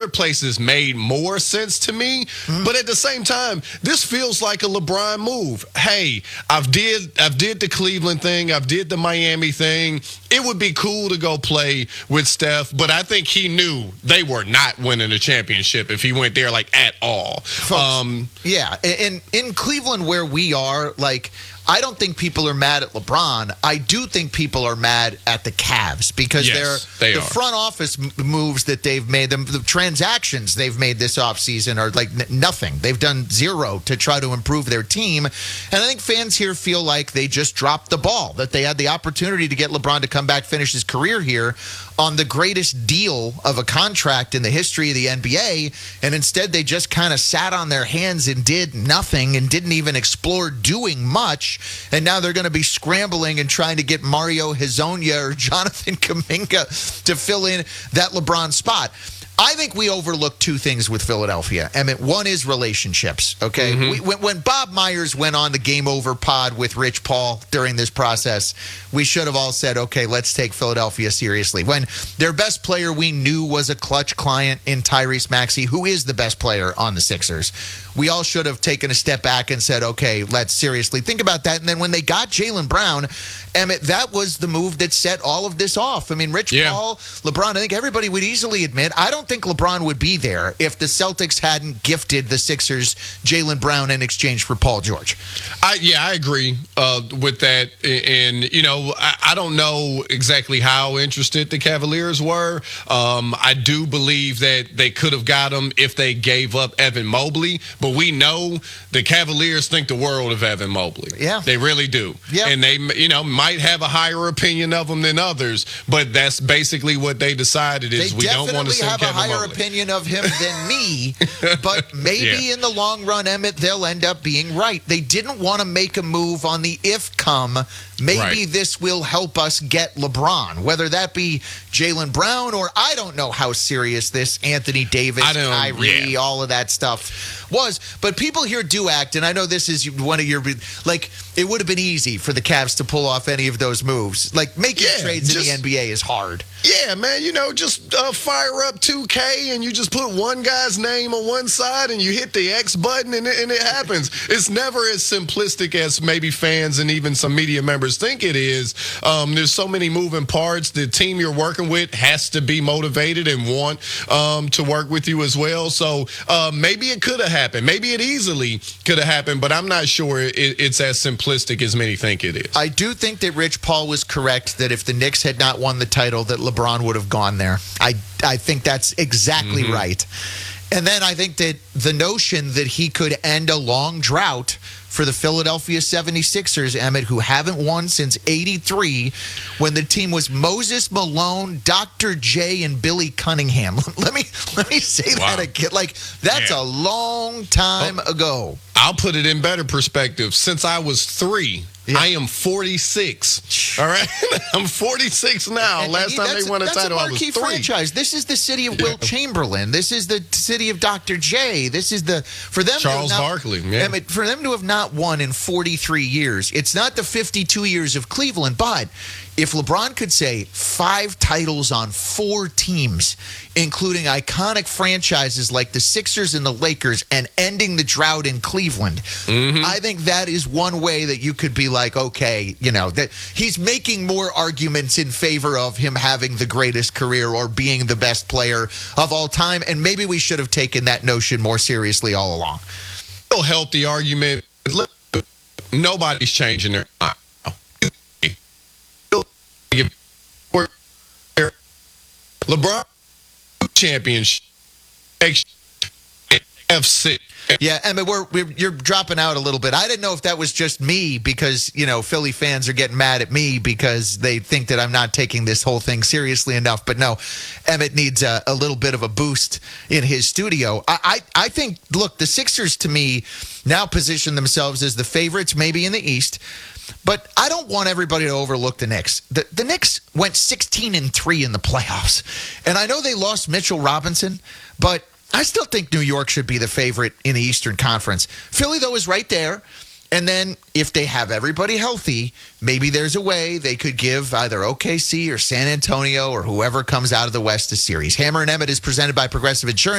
places made more sense to me. But at the same time, this feels like a LeBron move. Hey, I've did the Cleveland thing. I've did the Miami thing. It would be cool to go play with Steph, but I think he knew they were not winning a championship if he went there like at all. Folks, yeah, in Cleveland where we are, like, I don't think people are mad at LeBron. I do think people are mad at the Cavs because they the are. front office moves that they've made, the transactions they've made this offseason are like nothing. They've done zero to try to improve their team. And I think fans here feel like they just dropped the ball, that they had the opportunity to get LeBron to come back, finish his career here on the greatest deal of a contract in the history of the NBA. And instead, they just kind of sat on their hands and did nothing and didn't even explore doing much. And now they're going to be scrambling and trying to get Mario Hezonja or Jonathan Kuminga to fill in that LeBron spot. I think we overlook two things with Philadelphia. Emmett, one is relationships, okay? When Bob Myers went on the Game Over pod with Rich Paul during this process, we should have all said, okay, let's take Philadelphia seriously. When their best player we knew was a clutch client in Tyrese Maxey, who is the best player on the Sixers, we all should have taken a step back and said, okay, let's seriously think about that. And then when they got Jaylen Brown, Emmett, that was the move that set all of this off. I mean, Rich Paul, LeBron, I think everybody would easily admit, I don't think LeBron would be there if the Celtics hadn't gifted the Sixers Jaylen Brown in exchange for Paul George. I agree with that. And, you know, I don't know exactly how interested the Cavaliers were. I do believe that they could have got him if they gave up Evan Mobley. But we know the Cavaliers think the world of Evan Mobley. Yeah. They really do. Yeah. And they, you know, might have a higher opinion of him than others. But that's basically what they decided is we don't want to send Kevin Mobley. They definitely have a higher opinion of him than me. But maybe in the long run, Emmett, they'll end up being right. They didn't want to make a move on the if come. Maybe this will help us get LeBron, whether that be Jaylen Brown or I don't know how serious this Anthony Davis, Kyrie, all of that stuff was. But people here do act, and I know this is one of your, like, it would have been easy for the Cavs to pull off any of those moves. Like, making trades in the NBA is hard. Yeah, man, you know, just fire up 2K and you just put one guy's name on one side and you hit the X button and it happens. It's never as simplistic as maybe fans and even some media members think it is. There's so many moving parts. The team you're working with has to be motivated and want to work with you as well. So maybe it could have happened. Maybe it easily could have happened, but I'm not sure it's as simplistic as many think it is. I do think that Rich Paul was correct that if the Knicks had not won the title, that LeBron would have gone there. I think that's exactly right. And then I think that the notion that he could end a long drought for the Philadelphia 76ers, Emmett, who haven't won since '83, when the team was Moses Malone, Dr. J, and Billy Cunningham. Let me say that again. Like, that's a long time ago. I'll put it in better perspective. Since I was 3, I am 46. All right? I'm 46 now. Last time they won a title, I was 3. Franchise. This is the city of Will Chamberlain. This is the city of Dr. J. This is for them Charles Barkley. I mean, for them to have not won in 43 years. It's not the 52 years of Cleveland, but if LeBron could say 5 titles on 4 teams, including iconic franchises like the Sixers and the Lakers, and ending the drought in Cleveland, I think that is one way that you could be like, okay, you know, that he's making more arguments in favor of him having the greatest career or being the best player of all time. And maybe we should have taken that notion more seriously all along. It'll help the argument. Nobody's changing their mind. LeBron championship FC. Yeah, Emmett, you're dropping out a little bit. I didn't know if that was just me because, you know, Philly fans are getting mad at me because they think that I'm not taking this whole thing seriously enough. But no, Emmett needs a little bit of a boost in his studio. I think, look, the Sixers to me now position themselves as the favorites maybe in the East. But I don't want everybody to overlook the Knicks. The Knicks went 16-3 in the playoffs. And I know they lost Mitchell Robinson, but I still think New York should be the favorite in the Eastern Conference. Philly, though, is right there. And then if they have everybody healthy, maybe there's a way they could give either OKC or San Antonio or whoever comes out of the West a series. Hammer and Emmett is presented by Progressive Insurance.